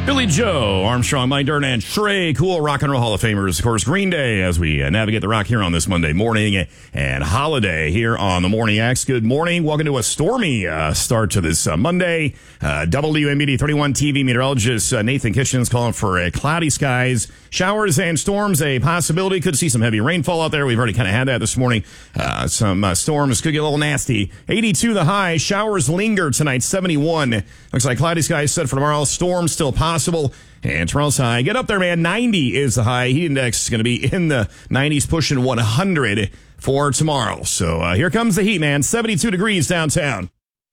Billy Joe, Armstrong, Mike Dirnt, and Trey Cool, Rock and Roll Hall of Famers. Of course, Green Day as we navigate the rock here on this Monday morning and holiday here on the Morning X. Good morning. Welcome to a stormy start to this Monday. WMBD 31 TV meteorologist Nathan Kitchens calling for cloudy skies, showers and storms, a possibility. Could see some heavy rainfall out there. We've already kind of had that this morning. Some storms could get a little nasty. 82 the high. Showers linger tonight. 71. Looks like cloudy skies set for tomorrow. Storms still possible. And tomorrow's high. Get up there, man. 90 is the high. Heat index is going to be in the 90s, pushing 100 for tomorrow. So here comes the heat, man. 72 degrees downtown.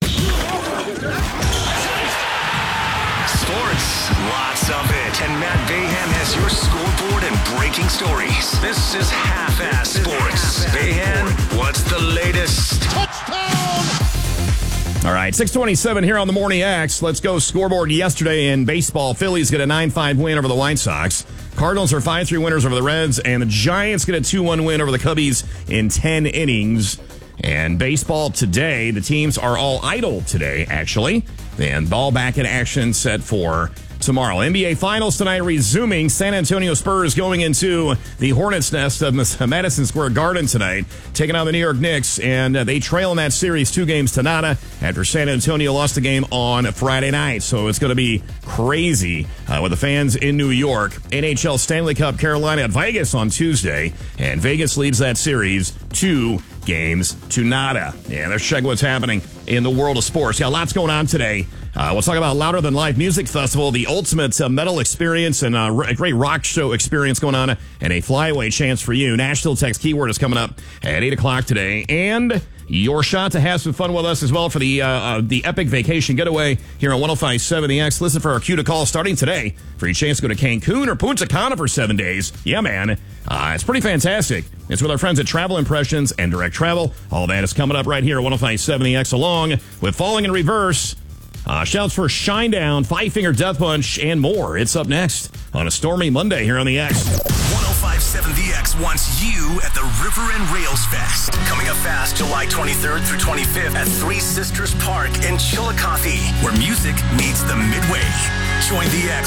Sports, lots of it. And Matt Bayham has your scoreboard and breaking stories. This is Half-Ass Sports. Bayham, what's the latest? Touchdown! All right, 6:27 here on the Morning X. Let's go scoreboard yesterday in baseball. Phillies get a 9-5 win over the White Sox. Cardinals are 5-3 winners over the Reds, and the Giants get a 2-1 win over the Cubbies in 10 innings. And baseball today, the teams are all idle today, actually. And ball back in action set for tomorrow. NBA Finals tonight resuming. San Antonio Spurs going into the Hornets' nest of Madison Square Garden tonight, taking on the New York Knicks, and they trail in that series 2-0 after San Antonio lost the game on Friday night. So it's going to be crazy with the fans in New York. NHL Stanley Cup, Carolina at Vegas on Tuesday, and Vegas leads that series 2-0. Yeah, let's check what's happening in the world of sports. Got lots going on today. We'll talk about Louder Than Life Music Festival, the ultimate metal experience and a great rock show experience going on, and a flyaway chance for you. Nashville Text Keyword is coming up at 8 o'clock today. And your shot to have some fun with us as well for the epic vacation getaway here on 105.7 The X. Listen for our cue to call starting today for your chance to go to Cancun or Punta Cana for 7 days. Yeah, man. It's pretty fantastic. It's with our friends at Travel Impressions and Direct Travel. All that is coming up right here at 105.7 The X, along with Falling in Reverse. Shouts for Shinedown, Five Finger Death Punch, and more. It's up next on a stormy Monday here on The X. 105.7 The X wants you at the River and Rails Fest. Coming up fast July 23rd through 25th at Three Sisters Park in Chillicothe, where music meets the Midway. Join The X